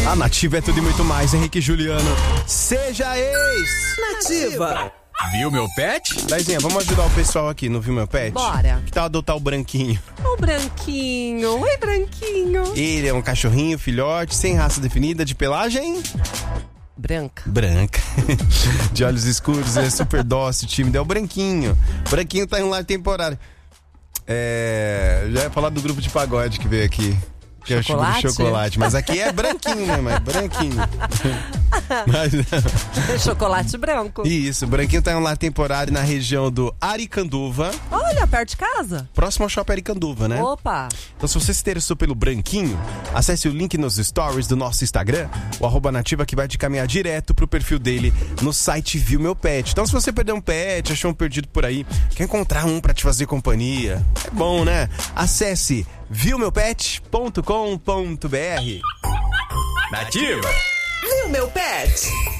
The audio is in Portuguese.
A Nativa é tudo e muito mais. Henrique e Juliano, seja ex. Nativa. Viu meu pet? Daizinha, vamos ajudar o pessoal aqui, não viu meu pet? Bora. Que tal adotar o Branquinho? O Branquinho. Oi, Branquinho. Ele é um cachorrinho, filhote, sem raça definida, de pelagem... Branca. De olhos escuros, ele é super dócil, tímido. É o Branquinho. O Branquinho tá em um lar temporário. Já ia falar do grupo de pagode que veio aqui. Que é o tipo de chocolate. Mas aqui é branquinho, né? Mas branquinho. Chocolate branco. Isso, o Branquinho tá em um lar temporário na região do Aricanduva. Olha, perto de casa. Próximo ao Shopping Aricanduva, né? Opa. Então, se você se interessou pelo Branquinho, acesse o link nos stories do nosso Instagram, o @nativa, que vai te caminhar direto pro perfil dele no site Viu Meu Pet. Então, se você perdeu um pet, achou um perdido por aí, quer encontrar um pra te fazer companhia, é bom, né? Acesse viumeupet.com.br. Nativa! Viu meu pet?